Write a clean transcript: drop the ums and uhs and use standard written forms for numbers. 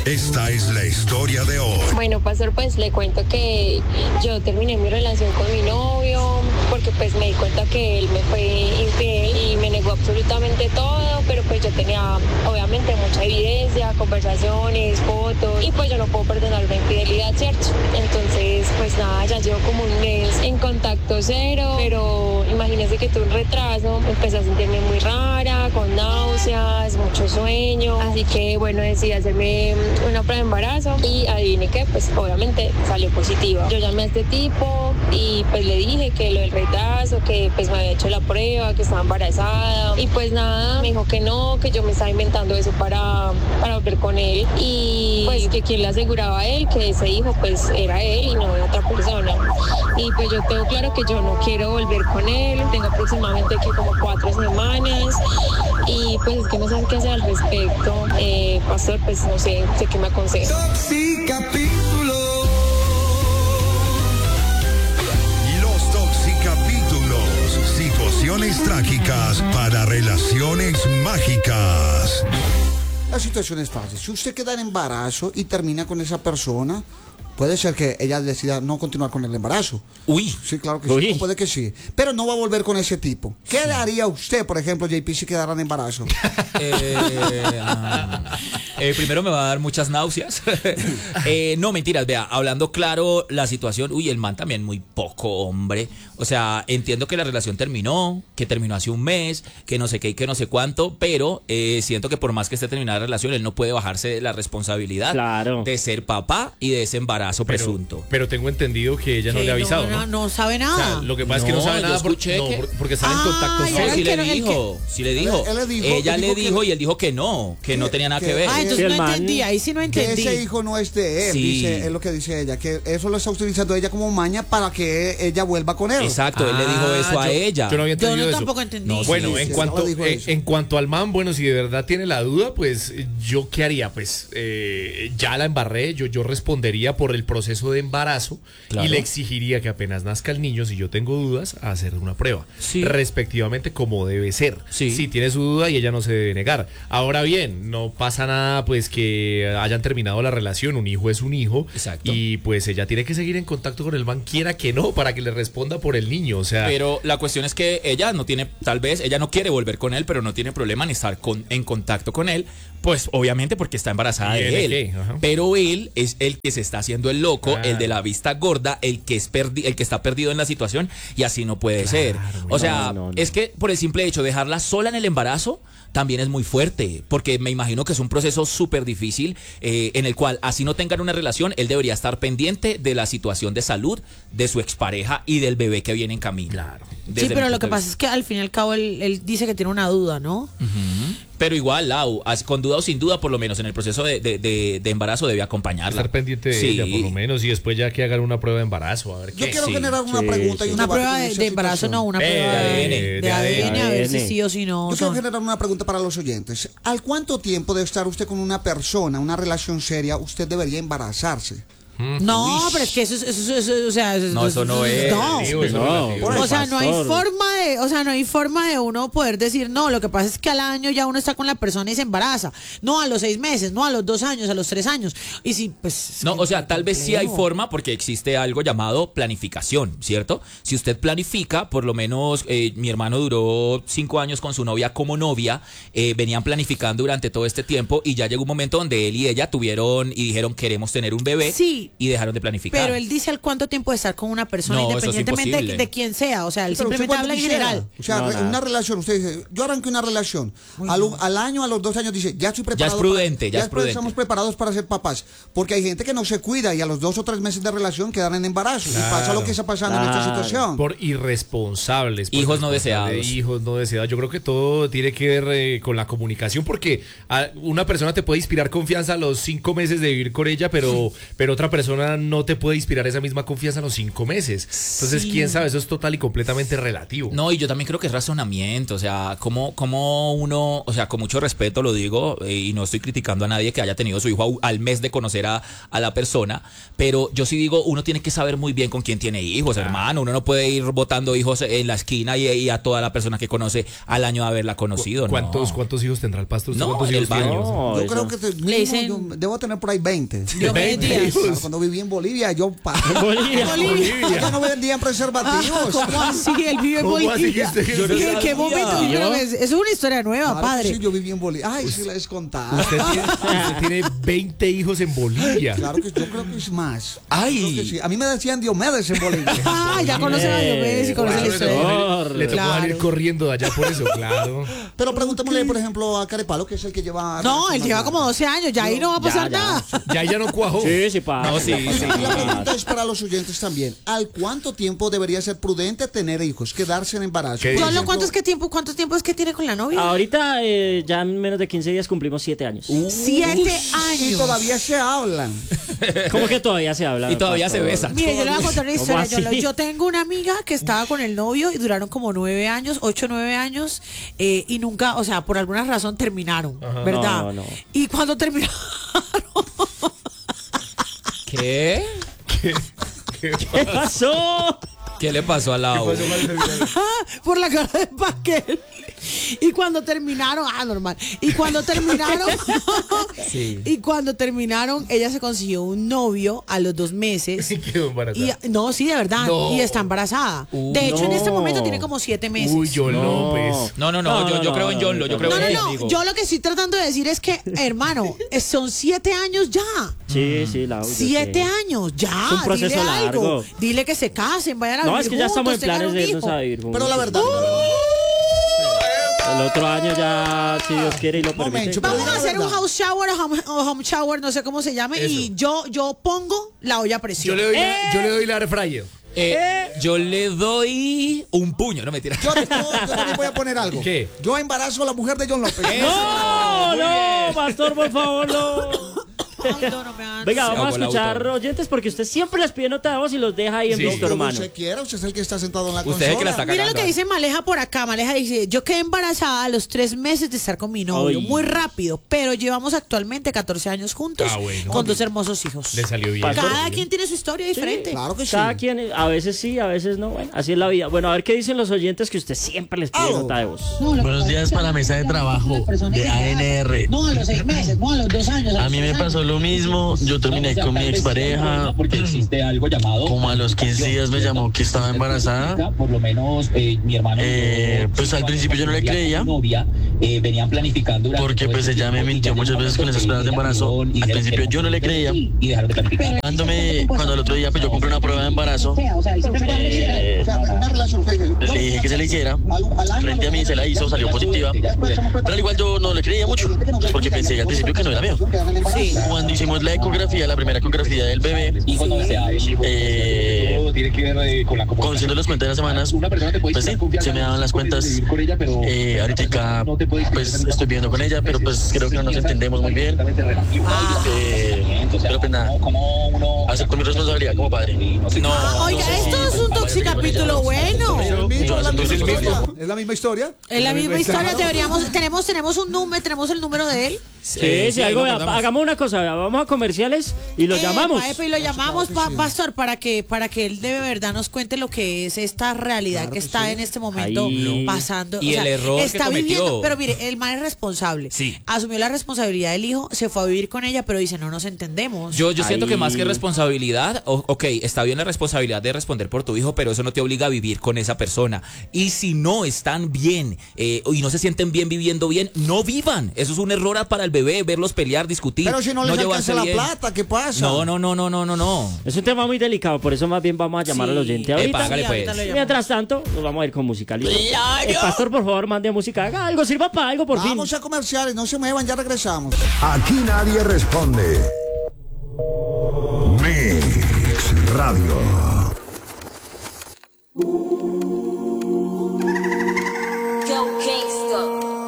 Esta es la historia de hoy. Bueno, pastor, pues le cuento que yo terminé mi relación con mi novio porque pues me di cuenta que él me fue infiel y me negó absolutamente todo, pero pues yo tenía obviamente mucha evidencia, conversaciones, fotos, y pues yo no puedo perdonar una infidelidad, ¿cierto? Entonces pues nada, ya llevo como un mes en contacto cero, pero imagínese que tuve un retraso, empecé a sentirme muy rara, con náuseas, mucho sueño, así que bueno, decidí hacerme una prueba de embarazo y adivine qué, pues obviamente salió positiva. Yo llamé a este tipo y pues le dije que lo del retraso, que pues me había hecho la prueba, que estaba embarazada, y pues nada, me dijo que no, que yo me estaba inventando eso para volver con él, y pues que quien le aseguraba a él que ese hijo pues era él y no otra persona. Y pues yo tengo claro que yo no quiero volver con él, tengo aproximadamente que como 4 semanas y pues es que no sé qué hacer al respecto. Pastor, pues no sé qué me aconseja. Los Toxicapítulos. Situaciones trágicas para relaciones mágicas. La situación es fácil. Si usted queda en embarazo y termina con esa persona, puede ser que ella decida no continuar con el embarazo. Uy. Sí, claro que Uy. sí. Puede que sí. Pero no va a volver con ese tipo. ¿Qué le haría usted, por ejemplo, JP, si quedara en embarazo? Primero me va a dar muchas náuseas. No, mentiras, vea, hablando claro la situación, uy, el man también muy poco hombre. O sea, entiendo que la relación terminó, que terminó hace un mes, que no sé qué y que no sé cuánto, pero siento que por más que esté terminada la relación, él no puede bajarse de la responsabilidad de ser papá y de ese embarazo presunto. Pero tengo entendido que ella no le ha avisado, ¿no? No sabe nada. O sea, lo que pasa es que no sabe nada porque están en contacto Ay, solo. Sí que le dijo, sí le dijo. Ella le dijo y él dijo que no tenía nada que ver. Ah, entonces no entendí, ahí sí no Que entendí. ese hijo no es de él, Sí. dice, es lo que dice ella, que eso lo está utilizando ella como maña para que ella vuelva con él. Exacto, él le dijo eso a ella. Yo no había entendido Yo eso. tampoco entendí. No, Bueno, Sí, en sí, cuanto ella dijo eso. en cuanto al man, bueno, si de verdad tiene la duda, pues yo qué haría, pues ya la embarré, yo respondería por el proceso de embarazo Claro. y le exigiría que apenas nazca el niño, si yo tengo dudas, a hacer una prueba, Sí. respectivamente como debe ser. Sí. Si tiene su duda y ella no se debe negar. Ahora bien, no pasa nada, pues que hayan terminado la relación, un hijo es un hijo. Exacto. Y pues ella tiene que seguir en contacto con el man, quiera que no, para que le responda por el niño, o sea. Pero la cuestión es que ella no tiene, tal vez ella no quiere volver con él, pero no tiene problema en estar en contacto con él, pues obviamente porque está embarazada de él. Ajá. Pero él es el que se está haciendo el loco, Claro. el de la vista gorda, el que está perdido en la situación, y así no puede ser. O sea, es que por el simple hecho de dejarla sola en el embarazo también es muy fuerte, porque me imagino que es un proceso súper difícil en el cual, así no tengan una relación, él debería estar pendiente de la situación de salud de su expareja y del bebé que viene en camino. Claro. Sí, pero lo que pasa es que al fin y al cabo él dice que tiene una duda, ¿no? Pero igual, Lau, con duda o sin duda, por lo menos en el proceso de embarazo debe acompañarla. Estar pendiente de ella, por lo menos, y después ya que hagan una prueba de embarazo, a ver Yo qué. quiero generar una pregunta y Una debate prueba con de esa embarazo, situación. no, una prueba de ADN, a ver si sí o si no. Yo quiero generar una pregunta para los oyentes. ¿Al cuánto tiempo de estar usted con una persona, una relación seria, usted debería embarazarse? No, pero es que eso, o sea, No, eso no es. No. Por O sea, eso, no hay forma de uno poder decir, no, lo que pasa es que al año ya uno está con la persona y se embaraza. No a los 6 meses, no a los 2 años, a los 3 años. Y si, pues. No, o sea, tal vez sí hay forma porque existe algo llamado planificación, ¿cierto? Si usted planifica, por lo menos mi hermano duró 5 años con su novia como novia, venían planificando durante todo este tiempo y ya llegó un momento donde él y ella tuvieron y dijeron queremos tener un bebé. Sí. Y dejaron de planificar. Pero él dice al cuánto tiempo de estar con una persona, No, eso es independientemente imposible. de quién sea. O sea, él Pero usted simplemente cuánto habla en quisiera. general. O sea, en una relación, usted dice, yo arranqué una relación. Al año, a los 2 años, dice, ya estoy preparado. Ya es prudente, ya es prudente. Estamos preparados para ser papás. Porque hay gente que no se cuida y a los 2 o 3 meses de relación quedan en embarazo. Claro. Y pasa lo que está pasando en esta situación. Por irresponsables. por Hijos no responsables, deseados. Hijos no deseados. Yo creo que todo tiene que ver con la comunicación, porque una persona te puede inspirar confianza a los 5 meses de vivir con ella, pero otra persona persona no te puede inspirar esa misma confianza a los 5 meses. Entonces, Sí. quién sabe, eso es total y completamente relativo. No, y yo también creo que es razonamiento, o sea, como uno, o sea, con mucho respeto lo digo, y no estoy criticando a nadie que haya tenido su hijo al mes de conocer a la persona, pero yo sí digo, uno tiene que saber muy bien con quién tiene hijos, hermano, uno no puede ir botando hijos en la esquina y a toda la persona que conoce al año de haberla conocido, ¿Cuántos hijos tendrá el pastor? ¿Usted No, cuántos el hijos tiene? baño. Yo eso. creo que Le dicen- yo debo tener por ahí 20. Diomedes 20 Díaz. hijos. Claro, cuando viví en Bolivia, yo Bolivia. ya no vendían preservativos. ¿Cómo así? Él vive en ¿Cómo así Bolivia. que usted- Yo no ¿Qué sabía. momento? ¿Y yo? Eso es una historia nueva, Claro que padre. sí, yo viví en Bolivia. Ay, sí les contaba. Usted tiene 20 hijos en Bolivia. Claro que yo creo que es más. Ay. Creo que sí. A mí me decían Diomedes en Bolivia. Ah, ya conoce a Diomedes y conoce la Claro, historia. le tocó Claro. salir corriendo de allá por eso, claro. Pero preguntémosle, por ejemplo, a Carepalo, que es el que lleva. No, él lleva como 12 años, ya ahí no va a pasar Ya. nada. Ya no cuajó. Sí, sí pasa. No, sí, sí. Y la pregunta es para los oyentes también. ¿Al cuánto tiempo debería ser prudente tener hijos, quedarse en embarazo? ¿Qué Por dice? ejemplo, ¿Cuánto tiempo es que tiene con la novia? Ahorita ya en menos de 15 días cumplimos 7 años. 7 Y años. todavía se hablan. ¿Cómo que todavía se habla? Y todavía se pastor? besan. Mire, yo le voy a contar una ¿Cómo historia. así? Yo tengo una amiga que estaba con el novio y duraron como 9 años, 8 o 9 años, y nunca, o sea, por alguna razón terminaron, ¿verdad? No, no. Y cuando terminaron, ¿Qué? ¿Qué pasó? ¿Qué le pasó a Lau? por la cara de Paquel. Y cuando terminaron, normal. Y cuando terminaron, Sí. y cuando terminaron, ella se consiguió un novio a los 2 meses. Quedó embarazada. Y, no, sí, de verdad. No. Y está embarazada. De hecho, en este momento tiene como 7 meses. Uy, yo No. López. No, yo creo en John Lo, yo creo No, en no, él, no. Yo lo que estoy tratando de decir es que, hermano, son 7 años ya. Sí, sí, la 7 años, ya. Es un proceso dile algo. largo. Dile que se casen, vayan a No, vivir es que ya estamos en juntos, tengan planes un de hijo. irnos a vivir juntos. Pero la verdad. El otro año ya, si Dios quiere y lo permite. Momento, Vamos Pero a hacer un verdad. house shower o home shower, no sé cómo se llame, Eso. y yo pongo la olla a presión. Yo le doy la air fryer. Yo le doy un puño, no me tira. Yo también voy a poner algo. ¿Qué? Yo embarazo a la mujer de John López. No, no, pastor, por favor, no. Ay, no me hagan- Venga, Se vamos a ahogó el escuchar auto. oyentes porque usted siempre les pide nota de voz y los deja ahí en Sí. visto, Como hermano. usted quiera, usted es el que está sentado en la Usted es consola. el que la está Mira lo cagando. que dice Maleja por acá. Maleja dice, yo quedé embarazada a los 3 meses de estar con mi novio, Ay. muy rápido, pero llevamos actualmente 14 años juntos Bueno. con 2 hermosos hijos. Le salió bien. Pastor. Cada quien tiene su historia diferente. Claro que sí. Cada quien, a veces sí, a veces no. Bueno, así es la vida. Bueno, a ver qué dicen los oyentes que usted siempre les pide Aló. nota de voz. Buenos días para la mesa de trabajo de ANR. No, a los 6 meses, no a los 2 años. A mí me pasó lo mismo, yo terminé con mi expareja, Porque existe algo llamado. como a los 15 días me llamó que estaba embarazada. Por lo menos mi hermano. Pues al principio yo no le creía. Novia, venían planificando. Porque pues ella me mintió muchas veces con esas pruebas de embarazo. Al principio yo no le creía. Y dejaron de planificar. Cuando el otro día pues yo compré una prueba de embarazo, le dije que se la hiciera, frente a mí se la hizo, salió positiva, pero al igual yo no le creía mucho, porque pensé al principio que no era mío. Cuando hicimos la ecografía, la primera ecografía del bebé, Tiene que ver con la conociendo las cuentas de las semanas, pues sí, se me daban las cuentas. Ahorita pues estoy viviendo con ella, pero pues creo que no nos entendemos muy bien. Pero pues nada, acepto mi responsabilidad como padre. Oiga, esto es un toxicapítulo bueno. Yo acepto mi responsabilidad. ¿Es la misma historia? Es la misma historia, tenemos un número, tenemos el número de él. Sí, ahí algo, lo vea, guardamos. hagamos una cosa, vea, vamos a comerciales y lo llamamos. Y lo llamamos, Pastor, para que él de verdad nos cuente lo que es esta realidad que está en este momento Ahí. pasando. Y el error que está cometió. viviendo, pero mire, el man es responsable. Sí. Asumió la responsabilidad del hijo, se fue a vivir con ella, pero dice, no nos entendemos. Yo siento que Ahí. más que responsabilidad, ok, está bien la responsabilidad de responder por tu hijo, pero eso no te obliga a vivir con esa persona. Y si no están bien y no se sienten bien viviendo bien, no vivan. Eso es un error para el bebé, verlos pelear, discutir. Pero si no les llevarse alcanza la bien. plata, ¿qué pasa? No. Es un tema muy delicado, por eso más bien vamos a llamar al oyente ahorita. Hágale, Sí, pues. ahorita lo llamamos. Mientras tanto, nos vamos a ir con música. ¿Listo? Pastor, por favor, mande música. Haga algo, sirva para algo, por fin. Vamos a comerciales, no se muevan, ya regresamos. Aquí nadie responde. Mix Radio.